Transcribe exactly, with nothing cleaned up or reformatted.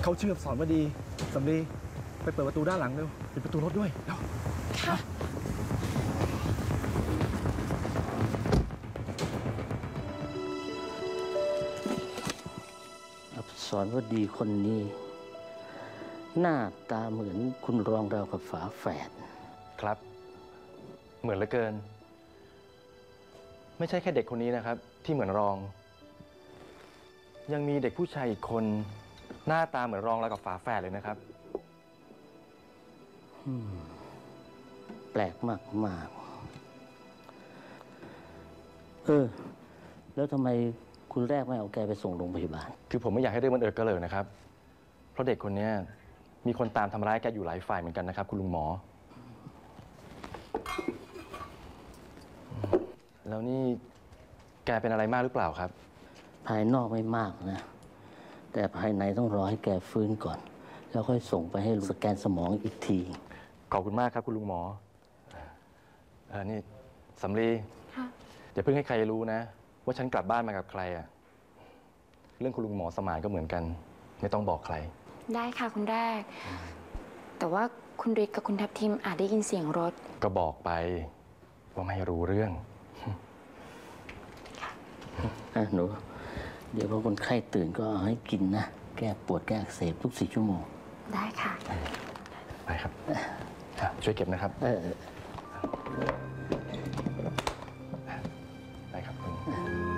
เขาเชื่อสอนมาดีสำลีไปเปิดประตูด้านหลังเร็วปิดประตูรถด้วยเร็วค่ะอับสรวดีคนนี้หน้าตาเหมือนคุณรองเรากับฝาแฝดครับเหมือนเหลือเกินไม่ใช่แค่เด็กคนนี้นะครับที่เหมือนรองยังมีเด็กผู้ชายอีกคนหน้าตาเหมือนรองเรากับฝาแฝดเลยนะครับแปลกมากมากเออแล้วทำไมคุณแรกไม่เอาแกไปส่งโรงพยาบาลคือผมไม่อยากให้เรื่องมันเอิดกระเลิกนะครับเพราะเด็กคนนี้มีคนตามทำร้ายแกอยู่หลายฝ่ายเหมือนกันนะครับคุณลุงหมอแล้วนี่แกเป็นอะไรมากหรือเปล่าครับภายนอกไม่มากนะแต่ภายในต้องรอให้แกฟื้นก่อนแล้วค่อยส่งไปให้สแกนสมองอีกทีขอบคุณมากครับคุณลุงหมอเออนี่สำลีอย่าเพิ่งให้ใครรู้นะว่าฉันกลับบ้านมากับใครอะเรื่องคุณลุงหมอสมานก็เหมือนกันไม่ต้องบอกใครได้ค่ะคุณแรกแต่ว่าคุณฤทธิ์กับคุณทัพทิมอาจได้ยินเสียงรถก็บอกไปว่าไม่รู้เรื่องอ่ะหนูเดี๋ยวพอคนไข้ตื่นก็เอาให้กินนะแก้ปวดแก้อักเสบทุกสี่ชั่วโมงได้ค่ะไปครับช่วยเก็บนะครับเออ